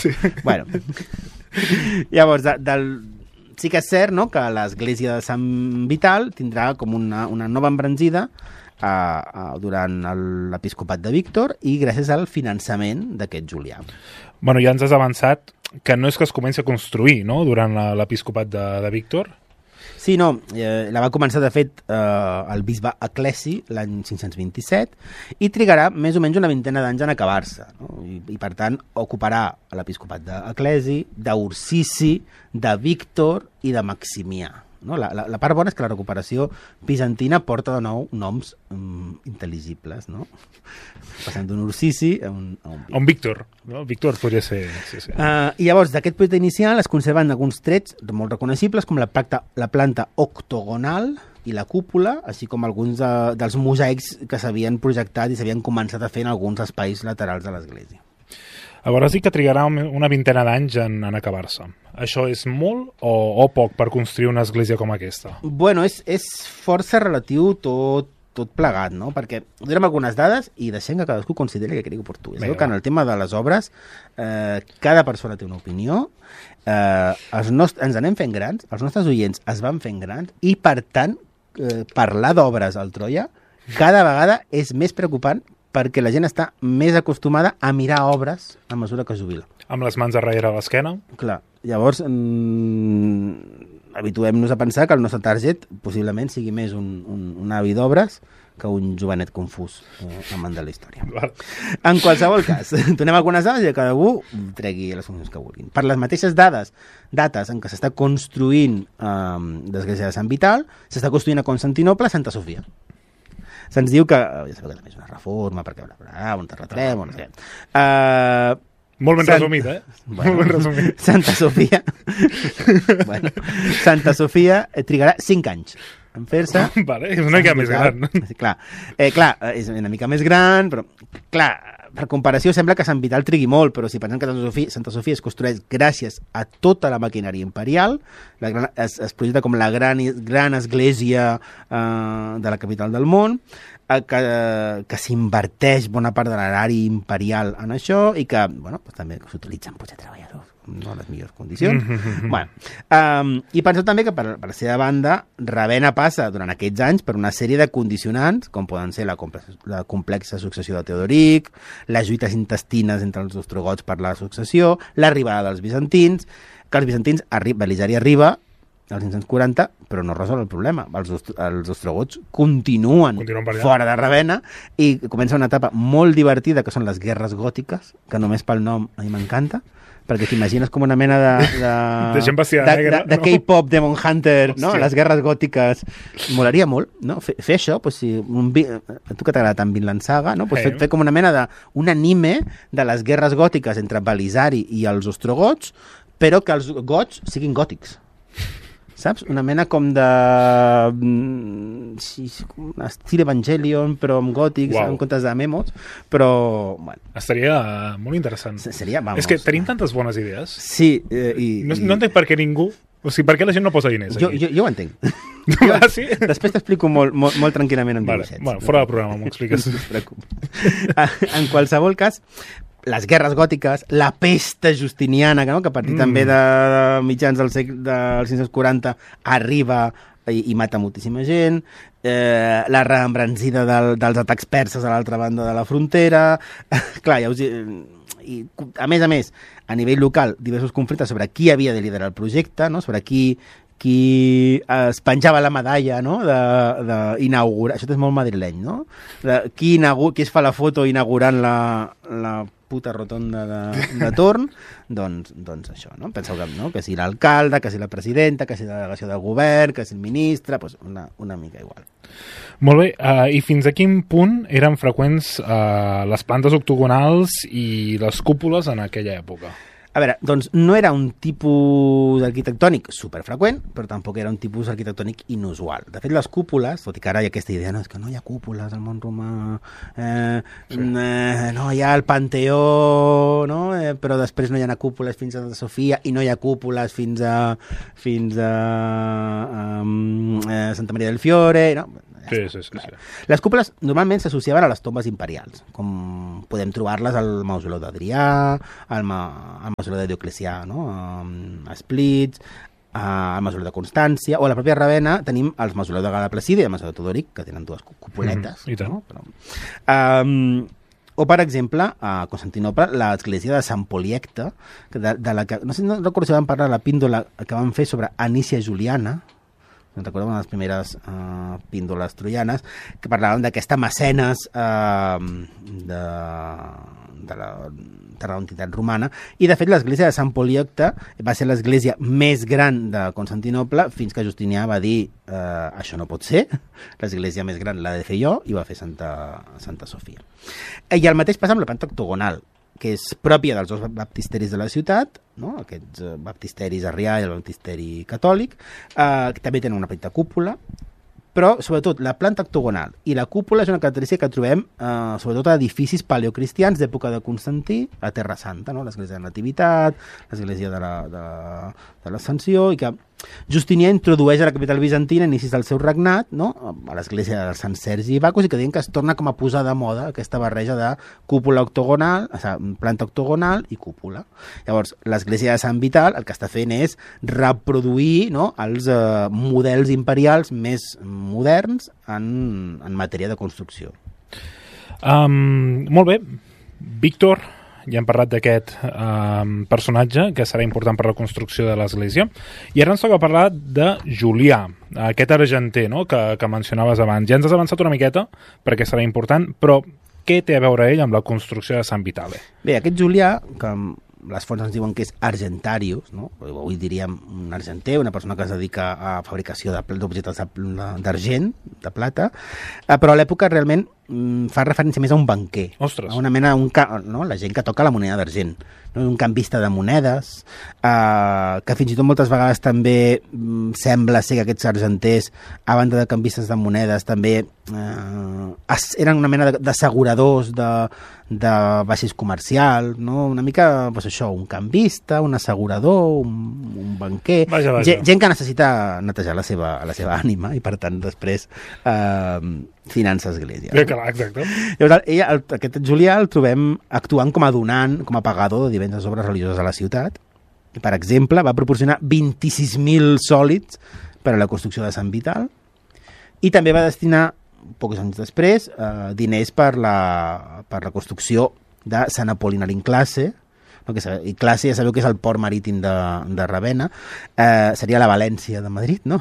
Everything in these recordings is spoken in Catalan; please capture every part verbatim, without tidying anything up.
Sí. Bueno, llavors, de, del... sí que és cert, no?, que l'església de Sant Vital tindrà com una, una nova embranzida a, a, durant el- l'episcopat de Víctor i gràcies al finançament d'aquest Julià. Bueno, ja ens has avançat que no és que es comenci a construir, no?, durant la- l'episcopat de, de Víctor. Sí, no, eh, la va començar, de fet, eh, el bisbe Eclesi l'any cinc-cents vint-i-set i trigarà més o menys una vintena d'anys en acabar-se, no? I, i, per tant, ocuparà l'episcopat d'Eclesi, d'Ursici, de Víctor i de Maximià. No? La, la, la part bona és que la recuperació bizantina porta de nou noms um, intel·ligibles, no? Passant d'un Ursici a un, a un Un Víctor, no? Víctor podria ser... Sí, sí. Uh, I llavors, d'aquest projecte inicial es conserven alguns trets molt reconeixibles, com la planta, la planta octogonal i la cúpula, així com alguns de, dels mosaics que s'havien projectat i s'havien començat a fer en alguns espais laterals de l'església. Llavors dic que trigarà una vintena d'anys en, en acabar-se. Això és molt o, o poc per construir una església com aquesta? Bueno, és, és força relatiu tot, tot plegat, no? Perquè direm algunes dades i deixem que cadascú consideri que cregui oportú. És que en el tema de les obres, eh, cada persona té una opinió, eh, els nostres, ens anem fent grans, els nostres oients es van fent grans i, per tant, eh, parlar d'obres al Troia cada vegada és més preocupant perquè la gent està més acostumada a mirar obres a mesura que es jubila. Amb les mans a darrere l'esquena? Clar, llavors mm, habituem-nos a pensar que el nostre target possiblement sigui més un, un, un avi d'obres que un jovenet confús eh, amant de la història. Val. En qualsevol cas, donem algunes dades i que cadascú tregui les conclusions que vulguin. Per les mateixes dades, dates en què s'està construint eh, l'església de Sant Vital, s'està construint a Constantinople Santa Sofia. Se'ns diu que, ja sabeu que també és una reforma, perquè bla, bla, bla, un terratrèmol, no sé. Uh, Molt ben Sant... resumit, eh? Bueno, Molt ben resumit. Santa Sofia... bueno, Santa Sofia trigarà cinc anys en fer-se... Vale, és una mica més gran. Clar, eh, clar, és una mica més gran, però clar, per comparació sembla que Sant Vital trigui molt, però si pensem que Santa Sofia, Santa Sofia es construeix gràcies a tota la maquinària imperial, la gran, es, es projecta com la gran, gran església eh, de la capital del món, eh, que, que s'inverteix bona part de l'erari imperial en això i que, bueno, pues, també s'utilitzen potser treballadors no a les millors condicions. Mm-hmm. Bueno, um, i penseu també que per, per la seva banda Ravenna passa durant aquests anys per una sèrie de condicionants, com poden ser la complexa, la complexa successió de Teodoric, les lluites intestines entre els ostrogots per la successió, l'arribada dels bizantins, que els bizantins, arri Belisari arriba als cinc-cents quaranta, però no resol el problema. Els, els ostrogots continuen, continuen fora de Ravenna i comença una etapa molt divertida que són les guerres gòtiques, que només pel nom a mi m'encanta, perquè t'imagines com una mena de... De, de gent vestida de, negra. De, de no? K-pop, Demon Hunter, Hòstia. no? Les guerres gòtiques. Molaria molt, no? Fer, fer això, pues, si un, a tu que t'agrada tant Vinland Saga, no? Pues hey. fer, fer com una mena de... un anime de les guerres gòtiques entre Belisari i els ostrogots, però que els gots siguin gòtics. Saps? Una mena com de... Sí, un estil Evangelion, però amb gòtics, wow. en comptes de memos, però... Bueno. Estaria molt interessant. Seria, vamos. És que tenim tantes bones idees. Sí. Eh, i, no, no entenc per què ningú... O sigui, per què la gent no posa diners jo, aquí? Jo, jo ho entenc. Ah, sí? Després t'explico molt, molt, molt tranquil·lament en vale. dibuixets. Bueno, fora del programa m'ho expliques. No es preocupi. En qualsevol cas, les guerres gòtiques, la pesta justiniana, no? Que a partir mm. també de, de mitjans del segle dels cinc-cents quaranta arriba i, i mata moltíssima gent, eh, la reembranzida del, dels atacs perses a l'altra banda de la frontera, clar, ja us... I, a més a més, a nivell local, diversos conflictes sobre qui havia de liderar el projecte, no? Sobre qui, qui es penjava la medalla, no? d'inaugurar... Això és molt madrileny, no? De, qui, inaugura, qui es fa la foto inaugurant la, la puta rotonda de, de Torn, doncs, doncs això, no? Penseu que, no? Que si l'alcalde, que si la presidenta, que si la delegació del govern, que si el ministre, doncs una, una mica igual. Molt bé, uh, i fins a quin punt eren freqüents uh, les plantes octogonals i les cúpules en aquella època? A veure, doncs no era un tipus arquitectònic superfreqüent, però tampoc era un tipus arquitectònic inusual. De fet, les cúpules, tot i que ara hi ha aquesta idea, no, és que no hi ha cúpules al món romà, eh, sí. eh, no hi ha el Panteó, no? eh, però després no hi ha cúpules fins a Santa Sofia i no hi ha cúpules fins a, fins a um, eh, Santa Maria del Fiore, no? Ja sí, està. sí, sí, sí. Les cúpules normalment s'associaven a les tombes imperials, com podem trobar-les al mausoleu d'Adrià, al, ma al mausoleu de Dioclecià, no? a Splits, al mausoleu de Constància, o a la pròpia Ravenna tenim els mausoleus de Gal·la Placida i el mausoleu de Teodoric, que tenen dues cupuletes. Mm, I tant. No? Però, um, o, per exemple, a Constantinople, l'església de Sant Poliecte, de, de la que, no sé, no recordo si vam parlar de la píndola que van fer sobre Anícia Juliana, no recordo, una de les primeres uh, píndoles troianes, que parlaven d'aquesta mecenes uh, de, de la de la entitat romana, i de fet l'església de Sant Poliecte va ser l'església més gran de Constantinople fins que Justinià va dir eh, això no pot ser, l'església més gran l'ha de fer jo, i va fer Santa, Santa Sofia. I el mateix passa amb la planta octogonal, que és pròpia dels dos baptisteris de la ciutat, no? Aquests eh, baptisteris arrià i el baptisteri catòlic, eh, que també tenen una petita cúpula, però, sobretot, la planta octogonal i la cúpula és una característica que trobem, eh, sobretot, a edificis paleocristians d'època de Constantí, a Terra Santa, no? L'església de Nativitat, l'església de l'Ascensió, i que Justinià introdueix a la capital bizantina a inicis del seu regnat, no? A l'església del Sant Sergi i Bacus, i que diuen que es torna com a posar de moda aquesta barreja de cúpula octogonal, o sigui, planta octogonal i cúpula. Llavors, l'església de Sant Vital el que està fent és reproduir, no? els eh, models imperials més moderns en, en matèria de construcció. Um, molt bé. Víctor, ja hem parlat d'aquest um, personatge que serà important per la construcció de l'església, i ara ens toca parlar de Julià, aquest argenter, no? que, que mencionaves abans. Ja ens has avançat una miqueta perquè serà important, però què té a veure ell amb la construcció de Sant Vitale? Bé, aquest Julià, que les fonts ens diuen que és argentarius, no? Avui diríem un argenter, una persona que es dedica a fabricació d'objectes d'argent, de plata, però a l'època realment fa referència més a un banquer. Ostres. A una mena, un, no? La gent que toca la moneda d'argent, no? Un canvista de monedes, eh, que fins i tot moltes vegades també mm, sembla ser que aquests argenters, a banda de canvistes de monedes, també eh, eren una mena d'asseguradors de, de baixes comercial, no? Una mica, pues això, un canvista, un assegurador, un, un banquer, vaja, vaja. Gent, gent que necessita netejar la seva, la seva ànima i per tant després eh, finança església. Bé, clar, exacte. Llavors, ella, el, aquest Julià el trobem actuant com a donant, com a pagador de diverses obres religioses a la ciutat. I, per exemple, va proporcionar vint-i-sis mil sòlids per a la construcció de Sant Vital, i també va destinar, pocs anys després, eh, diners per la, per la construcció de Sant Apol·linar in Classe, no? Que, i Classe ja sabeu que és el port marítim de, de Ravenna, eh, seria la València de Madrid, no?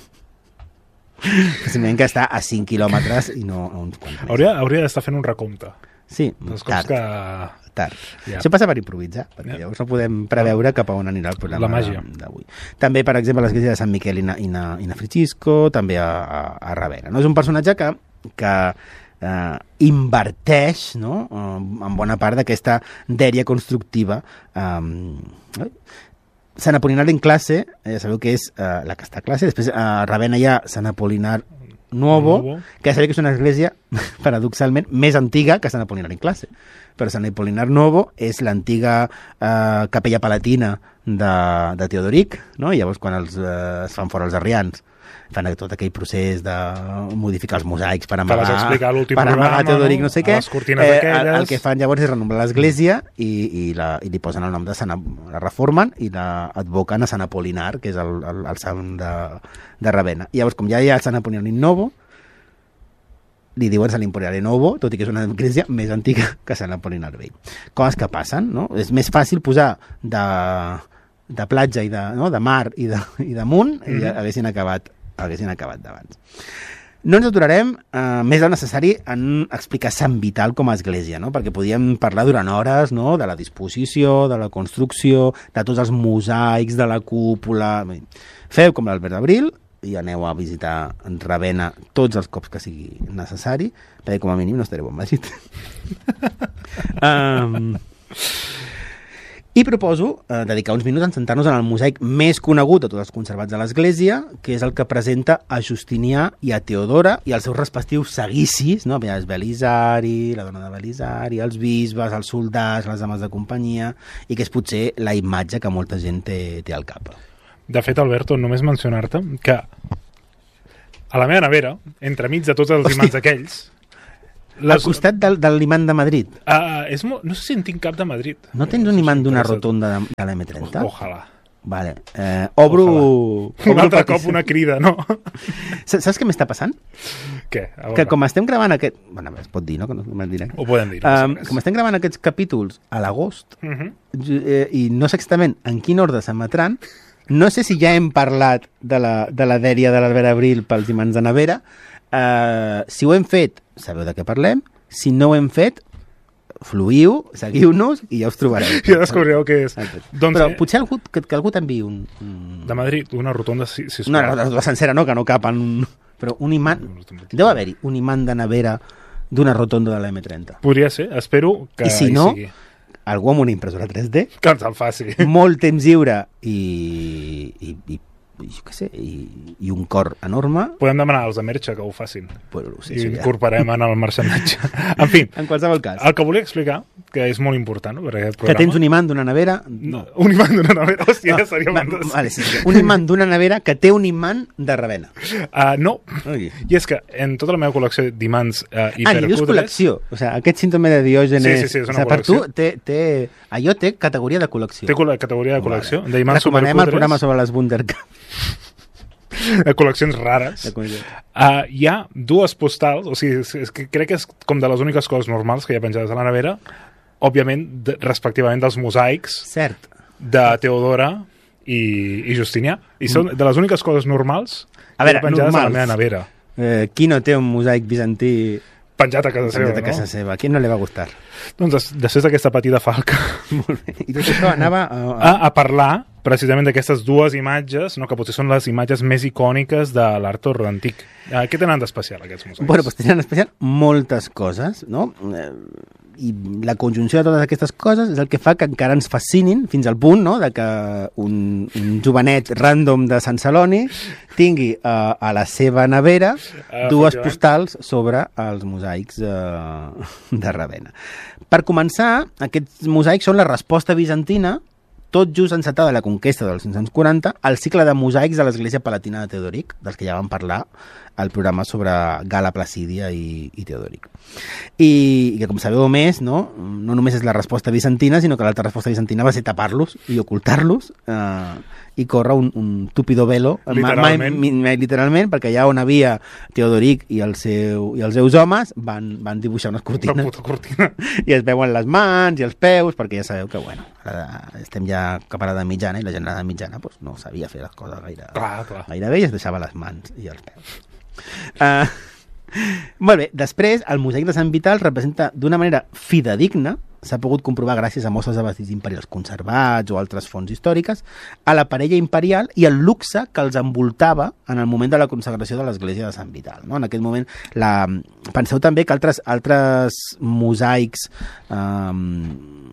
Simplement que està a cinc quilòmetres i no a uns quants. Hauria, hauria d'estar fent un recompte. Sí, tard. Que... tard. Ja. Això passa per improvisar, perquè ja. Llavors no podem preveure cap a on anirà el programa d'avui. També, per exemple, l'església de Sant Miquel i na, i na, i na Francisco, també a, a, a Ravenna. No? És un personatge que, que eh, inverteix, no? eh, en bona part d'aquesta dèria constructiva. Eh, Sant Apol·linar in Classe, ja sabeu que és uh, la que està a classe, després a uh, Ravenna hi ha Sant Apol·linar Nuovo, Nuovo, que ja sabeu que és una església, paradoxalment, més antiga que Sant Apol·linar in Classe. Però Sant Apol·linar Nuovo és l'antiga uh, capella palatina de, de Teodoric, no? I llavors quan els, uh, es fan fora els arrians, fan tot aquell procés de modificar els mosaics per amagar, per amagar Teodoric, no, no sé què. Eh, el, el que fan llavors és renombrar l'església i, i, la, i li posen el nom de Sant, la reformen i la advoquen a Sant Apol·linar, que és el, el, el sant de, de Ravenna. I llavors, com ja hi ha el Sant Apol·linar Novo, li diuen Sant Apol·linar Novo, tot i que és una església més antiga que Sant Apol·linar Vell. Coses que passen, no? És més fàcil posar de, de platja i de, no? de mar i de, i de munt, mm-hmm. i haguessin acabat haguessin acabat d'abans. No ens aturarem eh, més del necessari en explicar Sant Vital com a església, no? Perquè podíem parlar durant hores, no? De la disposició, de la construcció, de tots els mosaics, de la cúpula. Feu com l'Albert d'Abril i aneu a visitar Ravenna tots els cops que sigui necessari, perquè com a mínim no estareu en Madrid. um, I proposo eh, dedicar uns minuts a centrar-nos en el mosaic més conegut de tots els conservats de l'Església, que és el que presenta a Justinià i a Teodora i els seus respectius seguicis, no? Hi ha el Belisari, la dona de Belisari, els bisbes, els soldats, les dames de companyia, i que és potser la imatge que molta gent té, té al cap. De fet, Alberto, només mencionar-te que a la meva nevera, entremig de tots els Hòstia. imants aquells... Les... Al costat del, del imant de Madrid. Uh, és mo... No sé si en tinc cap de Madrid. No tens un imant d'una rotonda de, de l'M trenta? Ojalà. Vale. Eh, obro... Ojalà. Un altre cop una crida, no? Saps què m'està passant? Què? Que com estem gravant aquest... Bueno, es pot dir, no? Que no me'n diré. Ho podem dir. Um, com estem gravant aquests capítols a l'agost, uh -huh. eh, i no sé exactament en quin ordre s'emetran, no sé si ja hem parlat de la, de la dèria de l'Albert Abril pels imants de nevera. Uh, si ho hem fet, sabeu de què parlem. Si no ho hem fet, fluïu, seguiu-nos i ja us trobareu. Ja descobrireu què és. Doncs, Però eh... potser algú, que, que algú t'enviï un, un... De Madrid, una rotonda, si, si no, no, la sencera no, que no cap en... Però un imant... Deu haver-hi un imant de nevera d'una rotonda de l'M trenta. Podria ser, espero que I si hi no, sigui. Algú amb una impressora tres D, que ens el faci. Molt temps lliure i, i, i, i jo què sé, i, i un cor enorme. Podem demanar als de Merxa que ho facin. Bueno, sí, I sí, incorporem en el marxanatge. En fi, en qualsevol cas. El que volia explicar, que és molt important, no, per aquest programa... Que tens un imant d'una nevera... No. Un imant d'una nevera? Hòstia, ja seria va, vale, sí, sí. Un imant d'una nevera que té un imant de Ravenna. Uh, no. Ui. I és que en tota la meva col·lecció d'imants uh, hipercutres... Ah, li dius col·lecció. O sigui, aquest símptoma de Diògenes... Sí, sí, sí, és una o sigui, col·lecció. Per tu, té, té... allò té categoria de col·lecció. Té categoria de col·lecció. Vale. D'imants supercutres. Recomanem el programa sobre les Wunderkind. De col·leccions rares. Uh, hi ha dues postals, o sigui, és, és que crec que és com de les úniques coses normals que hi ha penjades a la nevera, òbviament, de, respectivament dels mosaics Cert. de Teodora i, i Justinià. I són de les úniques coses normals a veure, que hi ha penjades normals. a la meva nevera. Eh, qui no té un mosaic bizantí penjat a casa seva, penjat a casa no? seva? A qui no li va gustar? Doncs des, després d'aquesta petita falca Molt bé. I tot això anava a, a... a, a parlar precisament d'aquestes dues imatges, no, que potser són les imatges més icòniques de l'art antic. Uh, què tenen d'especial aquests mosaics? Bueno, doncs tenen especial moltes coses, no? Eh, I la conjunció de totes aquestes coses és el que fa que encara ens fascinin fins al punt, no?, de que un, un jovenet random de Sant Celoni tingui uh, a la seva nevera uh, dues postals sobre els mosaics uh, de Ravenna. Per començar, aquests mosaics són la resposta bizantina, tot just encetada la conquesta del cinc-cents quaranta, al cicle de mosaics de l'església palatina de Teodoric, dels que ja vam parlar al programa sobre Gala Placídia i, i Teodoric. I, I que, com sabeu més, no? no només és la resposta bizantina, sinó que l'altra resposta bizantina va ser tapar-los i ocultar-los eh, i córrer un, un tupido velo, literalment. Mai, mai, literalment, perquè allà on havia Teodoric i, el seu, i els seus homes van, van dibuixar unes cortines. Una puta cortina. I es veuen les mans i els peus, perquè ja sabeu que, bueno, ara estem ja cap a l'edat mitjana i la gent a l'edat mitjana pues, no sabia fer les coses gaire, clar, clar. gaire bé i es deixava les mans i els peus. Uh, molt bé, després el mosaic de Sant Vital representa d'una manera fidedigna, s'ha pogut comprovar gràcies a mostres de vestit imperials conservats o altres fonts històriques, a la parella imperial i el luxe que els envoltava en el moment de la consagració de l'església de Sant Vital. No? En aquest moment, la... penseu també que altres, altres mosaics um,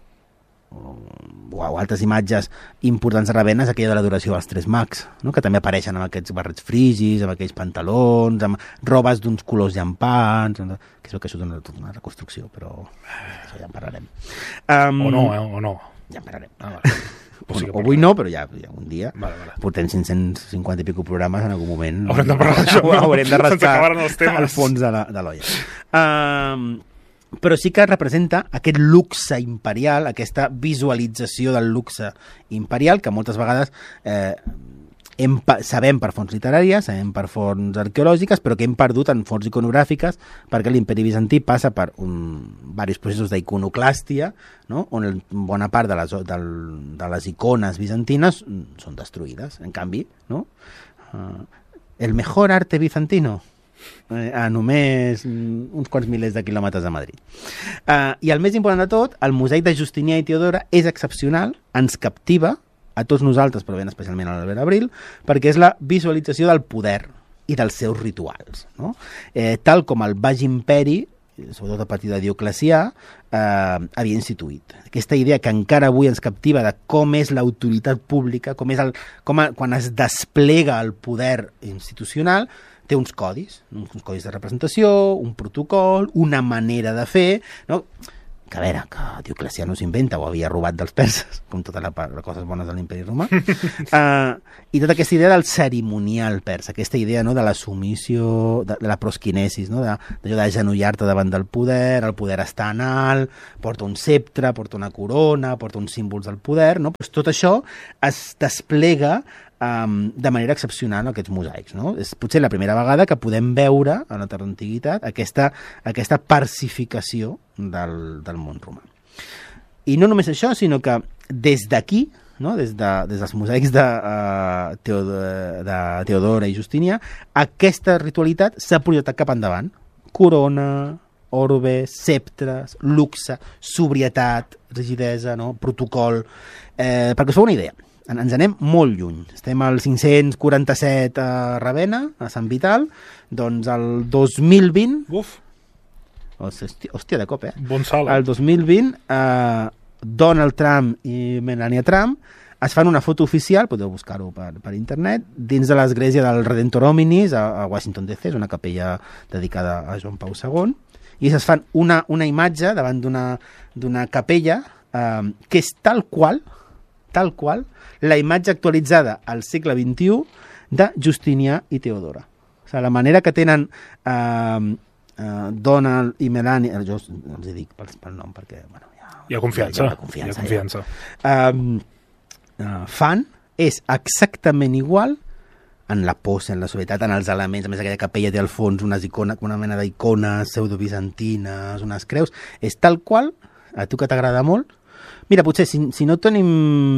o altres imatges importants de Ravenna és aquella de l'adoració dels tres mags, no? Que també apareixen amb aquests barrets frigis, amb aquells pantalons, amb robes d'uns colors llampants, que és el que surt una, una reconstrucció, però això ja en parlarem. Um, o no, eh? o no. Ja en parlarem. Ah, vale. O, no, o avui no, però ja, ja un dia. Vale, vale. Portem cinc-cents cinquanta i pico programes, en algun moment haurem de parlar d'això, no? Haurem de rascar al fons de l'olla. Um, però sí que representa aquest luxe imperial, aquesta visualització del luxe imperial, que moltes vegades eh, hem, sabem per fonts literàries, sabem per fonts arqueològiques, però que hem perdut en fonts iconogràfiques, perquè l'imperi bizantí passa per un, diversos processos d'iconoclàstia, no? On el, bona part de les, del, de les icones bizantines són destruïdes. En canvi, no? Uh, el mejor arte bizantino a només uns quants milers de quilòmetres de Madrid. Uh, I el més important de tot, el mosaic de Justinià i Teodora és excepcional, ens captiva a tots nosaltres, però ben especialment a l'Albert Abril, perquè és la visualització del poder i dels seus rituals. No? Eh, tal com el Baix Imperi, sobretot a partir de Dioclecià, eh, havia instituït. Aquesta idea que encara avui ens captiva de com és l'autoritat pública, com és el, com a, quan es desplega el poder institucional, té uns codis, uns codis de representació, un protocol, una manera de fer, no? que a veure, que Dioclecià no s'inventa, ho havia robat dels perses, com totes les coses bones de l'imperi romà, uh, i tota aquesta idea del cerimonial persa, aquesta idea, no?, de la submissió, de, de la prosquinesis, no?, d'allò d'agenollar-te davant del poder, el poder està en alt, porta un sceptre, porta una corona, porta uns símbols del poder, no? Pues tot això es desplega Um, de manera excepcional aquests mosaics, no? És potser la primera vegada que podem veure a la tarda antiguitat aquesta, aquesta parsificació del, del món romà. I no només això, sinó que des d'aquí, no? des, de, des dels mosaics de, uh, Teodora, de Teodora i Justinià, aquesta ritualitat s'ha projectat cap endavant. Corona, orbe, sceptres, luxe, sobrietat, rigidesa, no? Protocol, eh, perquè us feu una idea. Ens anem molt lluny. Estem al cinc-cents quaranta-set a Ravenna, a Sant Vital, doncs el dos mil vint... Uf! Hòstia, hòstia de cop, eh? Bon salt. El dos mil vint, eh, Donald Trump i Melania Trump es fan una foto oficial, podeu buscar-ho per, per internet, dins de l'església del Redentor Hominis a, a Washington D C, és una capella dedicada a Joan Pau segon, i es fan una, una imatge davant d'una capella eh, que és tal qual, tal qual, la imatge actualitzada al segle vint-i-u de Justinià i Teodora. O sigui, la manera que tenen eh, eh, Donald i Melania, jo els, els dic pel, pel nom perquè... Bueno, ja, hi ha confiança. Hi ha confiança. Hi ha confiança. Ja. Eh, eh, fan és exactament igual en la pose, en la sobrietat, en els elements. A més, aquella capella té al fons unes icones, una mena d'icones pseudo-bizantines, unes creus. És tal qual, a tu que t'agrada molt. Mira, potser si, si no tenim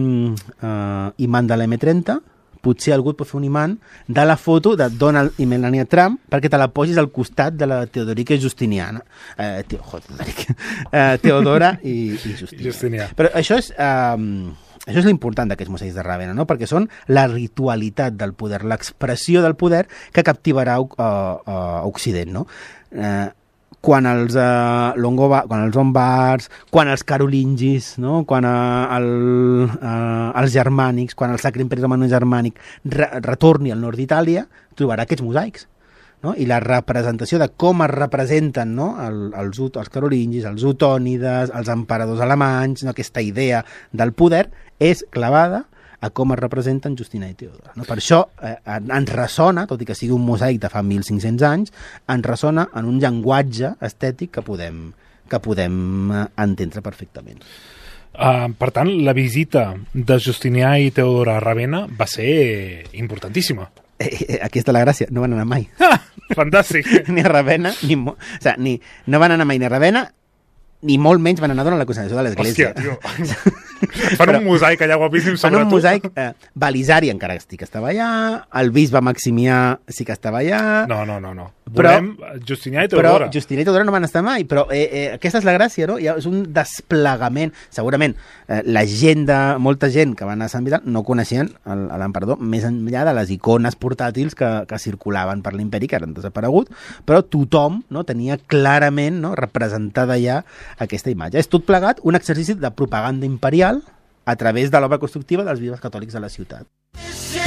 uh, imant de l'M trenta, potser algú et pot fer un imant de la foto de Donald i Melania Trump perquè te la posis al costat de la Teodorica i Justiniana. Eh, te, joder, eh, Teodora i, i Justinià. Justinià. Però això és... Um, Això és l'important d'aquests mosaics de Ravenna, no? Perquè són la ritualitat del poder, l'expressió del poder que captivarà uh, uh, Occident, no? Eh, quan els uh, Longobards, quan els Lombards, quan els Carolingis, no? Quan uh, el, uh, els germànics, quan el Sacre Imperi Romano-Germànic re retorni al nord d'Itàlia, trobarà aquests mosaics. No? I la representació de com es representen, no? el, els, els carolingis, els otònides, els emperadors alemanys, no? Aquesta idea del poder és clavada a com es representen Justina i Teodora. No? Per això eh, ens ressona, tot i que sigui un mosaic de fa mil cinc-cents anys, ens ressona en un llenguatge estètic que podem, que podem entendre perfectament. Uh, per tant, la visita de Justinià i Teodora a Ravenna va ser importantíssima. Eh, aquesta és la gràcia, no van anar mai. Ah, fantàstic. Ni a Ravenna, ni, o sigui, ni, no van anar mai ni a Ravenna, ni molt menys van anar durant la consagració de l'església. Hòstia, tio. Fan Però, un mosaic allà guapíssim sobre tu. Fan un mosaic, eh, Belisari encara sí que estava allà, el bisbe Maximià sí que estava allà... No, no, no, no. Volem Justinià i Teodora. Però Justinià i Teodora no van estar mai, però eh, eh, aquesta és la gràcia, no? Ja és un desplegament. Segurament eh, la gent de... molta gent que va anar a Sant Vital no coneixien l'emperador més enllà de les icones portàtils que, que circulaven per l'imperi, que han desaparegut, però tothom, no, tenia clarament, no, representada ja aquesta imatge. És tot plegat un exercici de propaganda imperial a través de l'obra constructiva dels bisbes catòlics de la ciutat.